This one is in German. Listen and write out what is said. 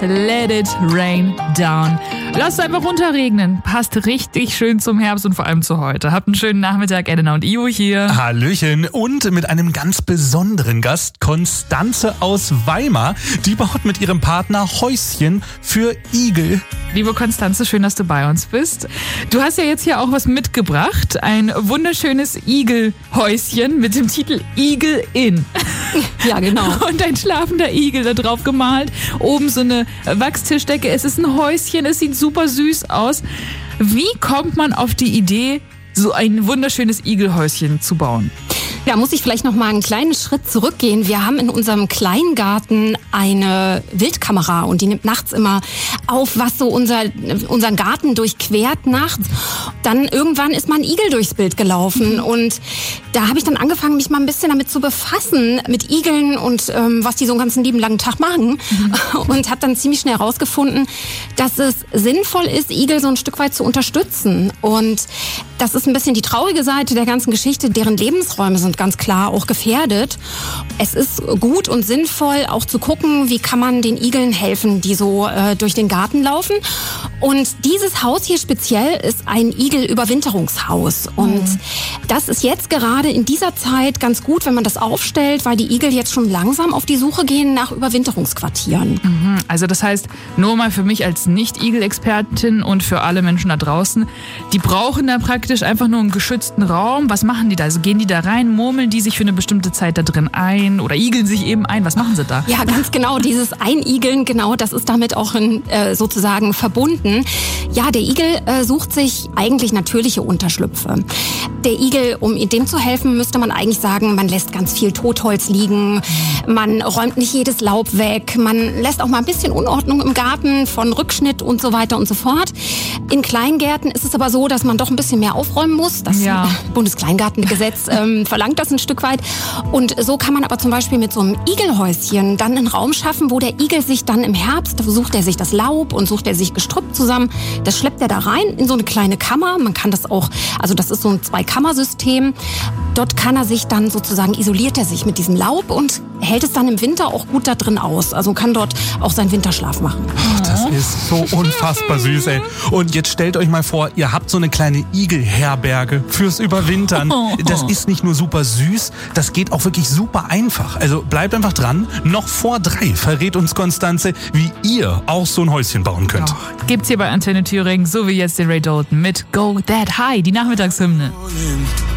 Let It Rain Down. Lasst es einfach runterregnen. Passt richtig schön zum Herbst und vor allem zu heute. Habt einen schönen Nachmittag. Elena und Io hier. Hallöchen. Und mit einem ganz besonderen Gast, Konstanze aus Weimar. Die baut mit ihrem Partner Häuschen für Igel. Liebe Konstanze, schön, dass du bei uns bist. Du hast ja jetzt hier auch was mitgebracht. Ein wunderschönes Igelhäuschen mit dem Titel Igel Inn. Ja, genau. Und ein schlafender Igel da drauf gemalt. Oben so eine Wachstischdecke. Es ist ein Häuschen, es sieht super süß aus. Wie kommt man auf die Idee, so ein wunderschönes Igelhäuschen zu bauen? Da muss ich vielleicht noch mal einen kleinen Schritt zurückgehen. Wir haben in unserem Kleingarten eine Wildkamera und die nimmt nachts immer auf, was so unseren Garten durchquert nachts. Dann irgendwann ist mal ein Igel durchs Bild gelaufen und da habe ich dann angefangen, mich mal ein bisschen damit zu befassen, mit Igeln und was die so einen ganzen lieben langen Tag machen und habe dann ziemlich schnell herausgefunden, dass es sinnvoll ist, Igel so ein Stück weit zu unterstützen. Und das ist ein bisschen die traurige Seite der ganzen Geschichte, deren Lebensräume sind ganz klar auch gefährdet. Es ist gut und sinnvoll auch zu gucken, wie kann man den Igeln helfen, die so durch den Garten laufen. Und dieses Haus hier speziell ist ein Igelüberwinterungshaus. Und das ist jetzt gerade in dieser Zeit ganz gut, wenn man das aufstellt, weil die Igel jetzt schon langsam auf die Suche gehen nach Überwinterungsquartieren. Also das heißt, nur mal für mich als Nicht-Igel-Expertin und für alle Menschen da draußen, die brauchen da praktisch einfach nur einen geschützten Raum. Was machen die da? Also gehen die da rein, murmeln die sich für eine bestimmte Zeit da drin ein oder igeln sich eben ein? Was machen sie da? Ja, ganz genau. Dieses Einigeln, genau, das ist damit auch sozusagen verbunden. Ja, der Igel sucht sich eigentlich natürliche Unterschlüpfe. Der Igel, um dem zu helfen, müsste man eigentlich sagen, man lässt ganz viel Totholz liegen, man räumt nicht jedes Laub weg, man lässt auch mal ein bisschen Unordnung im Garten von Rückschnitt und so weiter und so fort. In Kleingärten ist es aber so, dass man doch ein bisschen mehr aufräumen muss. Das Bundeskleingartengesetz verlangt das ein Stück weit. Und so kann man aber zum Beispiel mit so einem Igelhäuschen dann einen Raum schaffen, wo der Igel sich dann im Herbst, sucht er sich das Laub und sucht er sich Gestrüpp zusammen. Das schleppt er da rein in so eine kleine Kammer. Man kann das auch, also das ist so ein Zwei-Kammer-System. Dort kann er sich dann sozusagen, isoliert er sich mit diesem Laub und hält es dann im Winter auch gut da drin aus. Also kann dort auch seinen Winterschlaf machen. Ach, das ist so unfassbar süß, ey. Und jetzt stellt euch mal vor, ihr habt so eine kleine Igelherberge fürs Überwintern. Das ist nicht nur super süß, das geht auch wirklich super einfach. Also bleibt einfach dran. Noch vor 3 verrät uns Konstanze, wie ihr auch so ein Häuschen bauen könnt. Gibt's hier bei Antenne Thüringen, so wie jetzt den Ray Dalton mit Go That High, die Nachmittagshymne.